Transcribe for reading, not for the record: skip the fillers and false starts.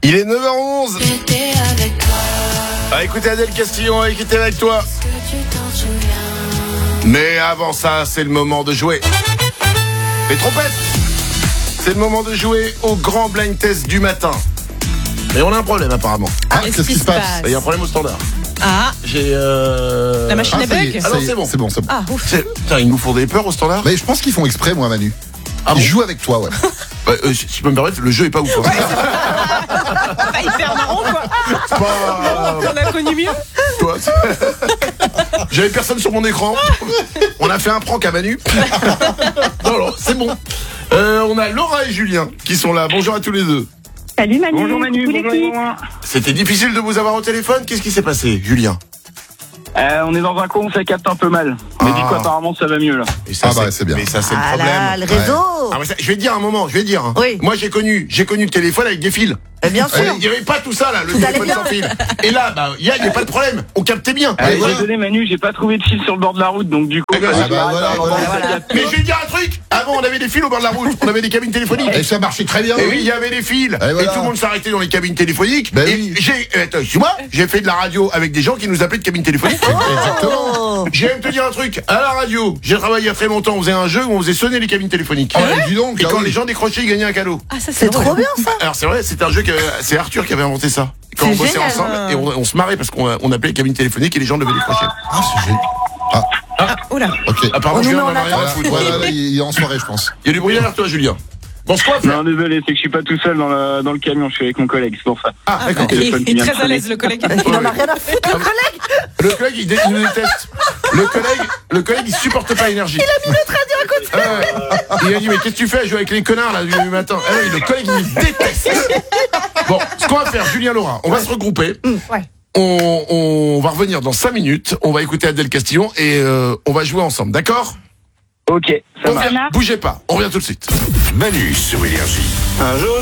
Il est 9h11. Écoutez Adèle Castillon, écoutez avec toi. Mais avant ça, c'est le moment de jouer. Les trompettes. C'est le moment de jouer au grand blind test du matin. Et on a un problème apparemment. Qu'est-ce qui se passe? Il y a un problème au standard. J'ai La machine est bug. Ah non, c'est bon. C'est bon. Ah ouf. Putain, ils nous font des peurs au standard. Mais je pense qu'ils font exprès, moi, Manu. Ils jouent avec toi, ouais. Si je peux me permettre, le jeu est pas ouf. Pas hyper marrant, quoi. On a connu mieux. Toi, j'avais personne sur mon écran. On a fait un prank à Manu. Non, c'est bon. On a Laura et Julien qui sont là. Bonjour à tous les deux. Salut Manu. Bonjour Manu, bonjour Laurent. C'était difficile de vous avoir au téléphone. Qu'est-ce qui s'est passé, Julien? On est dans un coin, ça capte un peu mal. Mais du coup, apparemment, ça va mieux là. Et ça, c'est bien. Mais ça, c'est le Ah problème. là, le réseau. Ah, mais ça, je vais te dire un moment, Oui. Moi, j'ai connu le téléphone avec des fils. Bien sûr. Il n'y avait pas tout ça là, le Tout allait téléphone bien. sans fil. Et là, il n'y a pas de problème. On captait bien. Désolé Manu, j'ai pas trouvé de fil sur le bord de la route, donc du coup... voilà. Mais je vais te dire un truc. Avant, on avait des fils au bord de la route. On avait des cabines téléphoniques. Et ça marchait très bien. Et oui, il y avait des fils. Et voilà. Et tout le monde s'arrêtait dans les cabines téléphoniques. Ben et oui. j'ai fait de la radio avec des gens qui nous appelaient de cabines téléphoniques. Exactement. Je vais te dire un truc. À la radio, j'ai travaillé il y a très longtemps. On faisait un jeu où on faisait sonner les cabines téléphoniques. Dis donc. Et ah quand oui. les gens décrochaient, ils gagnaient un cadeau. Ah, ça, C'est trop bien ça. Alors c'est vrai, c'est un jeu que c'est Arthur qui avait inventé ça. Quand C'est on bossait génial. ensemble et on se marrait parce qu'on appelait les cabines téléphoniques et les gens devaient décrocher. Ah, c'est génial. Oula. Ok. Apparemment, On nous Julien met n'en a en rien à Voilà, foutre. voilà, il est en soirée, je pense. Il y a du bruit derrière toi, Julien. Bon, ce qu'on va faire. Non, désolé, c'est que je suis pas tout seul dans le camion, je suis avec mon collègue, c'est pour ça. Ah, d'accord. Il téléphone qui est vient de très à l'aise, le collègue. Il en a rien à foutre, le collègue. Le collègue, il nous déteste. Le collègue, il supporte pas l'énergie. Il a mis le traduire à côté. Il a dit, mais qu'est-ce que tu fais à jouer avec les connards, là, du matin? Ah oui, le collègue, il nous déteste. Bon, ce qu'on va faire, Julien, Laura, on va se regrouper. Ouais. On va revenir dans 5 minutes. On va écouter Adèle Castillon et on va jouer ensemble, d'accord? Ok, ça On marche. revient. Bougez pas. On revient tout de suite. Manu sur Énergie. Un jour,